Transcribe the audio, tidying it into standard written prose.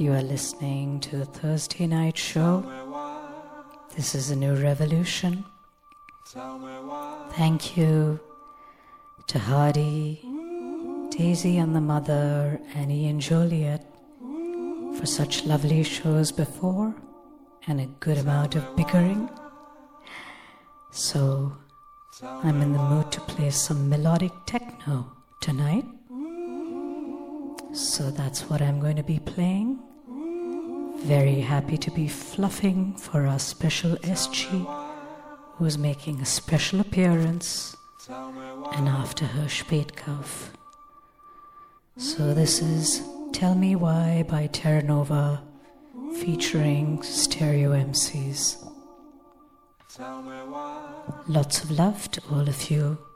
You are listening to the Thursday Night Show. This is a new revolution. Thank you to Hardy, Daisy and the Mother, Annie and Joliet for such lovely shows before and a good amount of bickering. So I'm in the mood to play some melodic techno tonight. So that's what I'm going to be playing. Very happy to be fluffing for our special SG, who is making a special appearance, and after her Spätkauf. So this is Tell Me Why by Terra Nova, featuring Stereo MCs. Lots of love to all of you.